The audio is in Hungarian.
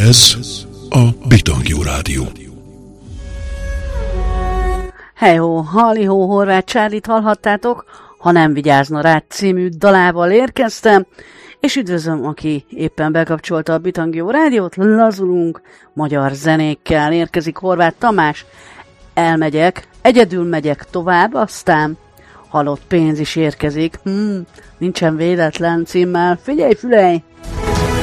Ez a Bitangjú Rádió. Hejhó, halihó, Horváth Csárlit hallhattátok, Ha nem vigyázna rád című dalával érkeztem, és üdvözlöm, aki éppen bekapcsolta a Bitangjú Rádiót, lazulunk, magyar zenékkel érkezik Horváth Tamás, elmegyek, egyedül megyek tovább, aztán halott pénz is érkezik, nincsen véletlen címmel, figyelj fülej!